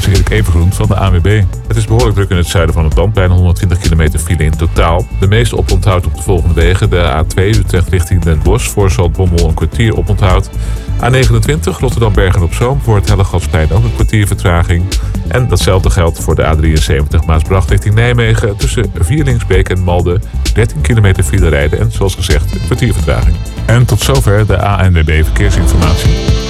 Erik Evengroen van de ANWB. Het is behoorlijk druk in het zuiden van het land, bijna 120 kilometer file in totaal. De meeste oponthoud op de volgende wegen. De A2 Utrecht richting Den Bosch voor Zaltbommel een kwartier oponthoud. A29 Rotterdam-Bergen-op-Zoom voor het Hellegatsplein ook een kwartier vertraging. En datzelfde geldt voor de A73 Maasbracht richting Nijmegen. Tussen Vierlingsbeek en Malden 13 kilometer file rijden en zoals gezegd een kwartier vertraging. En tot zover de ANWB Verkeersinformatie.